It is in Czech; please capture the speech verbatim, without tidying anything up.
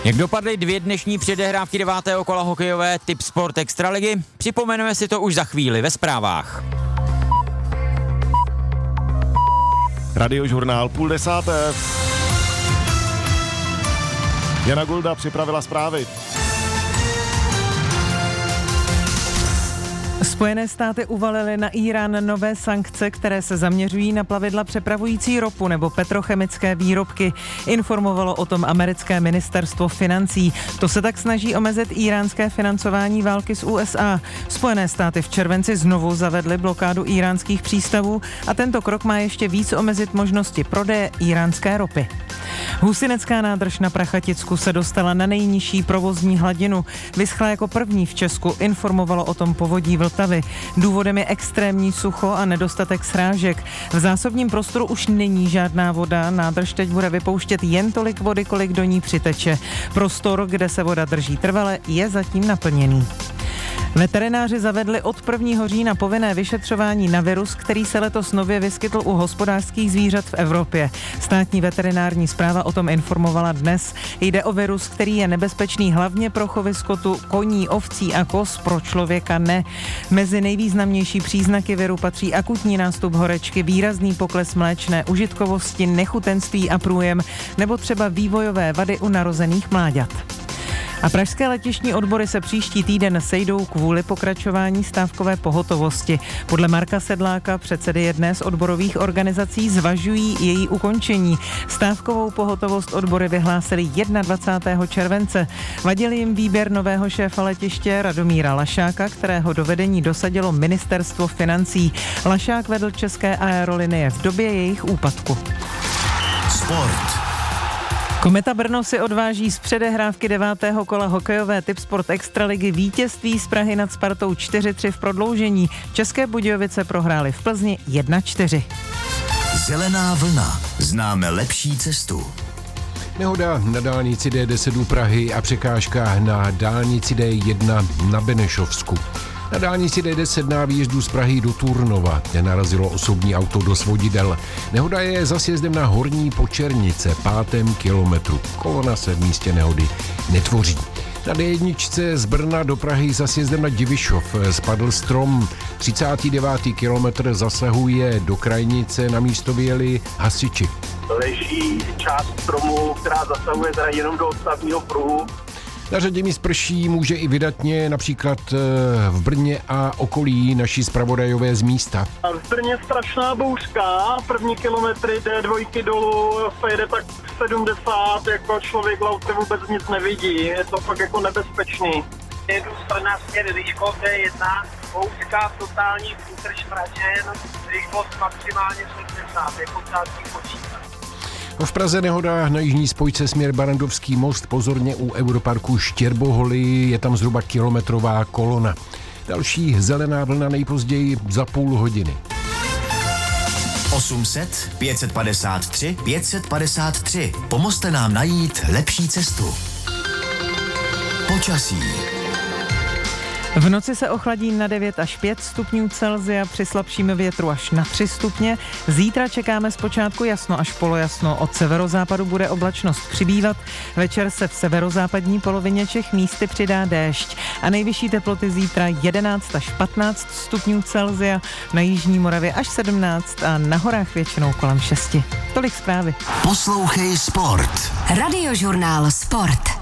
Jak dopadly dvě dnešní předehrávky devátého kola hokejové Tip Sport Extraligy? Připomeneme si to už za chvíli ve zprávách. Radiožurnál půl desáté. Jana Gulda připravila zprávy. Spojené státy uvalily na Írán nové sankce, které se zaměřují na plavidla přepravující ropu nebo petrochemické výrobky. Informovalo o tom americké ministerstvo financí. To se tak snaží omezit íránské financování války s U S A. Spojené státy v červenci znovu zavedly blokádu íránských přístavů a tento krok má ještě víc omezit možnosti prodeje íránské ropy. Husinecká nádrž na Prachaticku se dostala na nejnižší provozní hladinu. Vyschla jako první v Česku, informovalo o tom Povodí Vltavy. Důvodem je extrémní sucho a nedostatek srážek. V zásobním prostoru už není žádná voda, nádrž teď bude vypouštět jen tolik vody, kolik do ní přiteče. Prostor, kde se voda drží trvale, je zatím naplněný. Veterináři zavedli od prvního října povinné vyšetřování na virus, který se letos nově vyskytl u hospodářských zvířat v Evropě. Státní veterinární správa o tom informovala dnes. Jde o virus, který je nebezpečný hlavně pro chovy skotu, koní, ovcí a koz, pro člověka ne. Mezi nejvýznamnější příznaky viru patří akutní nástup horečky, výrazný pokles mléčné užitkovosti, nechutenství a průjem nebo třeba vývojové vady u narozených mláďat. A pražské letištní odbory se příští týden sejdou kvůli pokračování stávkové pohotovosti. Podle Marka Sedláka, předsedy jedné z odborových organizací, zvažují její ukončení. Stávkovou pohotovost odbory vyhlásili dvacátého prvního července. Vadil jim výběr nového šéfa letiště Radomíra Lašáka, kterého do vedení dosadilo ministerstvo financí. Lašák vedl České aerolinie v době jejich úpadku. Sport. Kometa Brno si odváží z předehrávky devátého kola hokejové Tip Sport Extraligy vítězství z Prahy nad Spartou čtyři tři v prodloužení. České Budějovice prohrály v Plzni jedna čtyři. Zelená vlna. Známe lepší cestu. Nehoda na dálnici D deset u Prahy a překážka na dálnici D jedna na Benešovsku. Na dálnici D deset na výjezdu z Prahy do Turnova narazilo osobní auto do svodidel. Nehoda je za sjezdem na Horní Počernice, pátém kilometru. Kolona se v místě nehody netvoří. Na D jedna z Brna do Prahy za sjezdem na Divišov spadl strom. třicátý devátý kilometr zasahuje do krajnice, na místo vyjeli hasiči. Leží část stromu, která zasahuje teda jenom do odstavního pruhu. Na řadě míst prší, může i vydatně, například v Brně a okolí, naší zpravodajové z místa. V Brně strašná bouřka, první kilometry D dva dolů se jede tak sedmdesát, jako člověk lauce vůbec nic nevidí, je to fakt jako nebezpečný. Jedu z Brna směr Líškov D jedna, bouřka, totální fútr šmračen, rychlost maximálně sedmdesát, jako státní počítač. V Praze nehoda na jižní spojce směr Barandovský most, pozorně u Europarku Štěrboholy, je tam zhruba kilometrová kolona. Další zelená vlna nejpozději za půl hodiny. osm set, pět set padesát tři, pět set padesát tři. Pomozte nám najít lepší cestu. Počasí. V noci se ochladí na devět až pět stupňů Celsia, při slabším větru až na tři stupně. Zítra čekáme zpočátku jasno až polojasno. Od severozápadu bude oblačnost přibývat. Večer se v severozápadní polovině Čech místy přidá déšť. A nejvyšší teploty zítra jedenáct až patnáct stupňů Celsia, na jižní Moravě až sedmnáct a na horách většinou kolem šesti. Tolik zprávy. Poslouchej Sport. Radiožurnál Sport.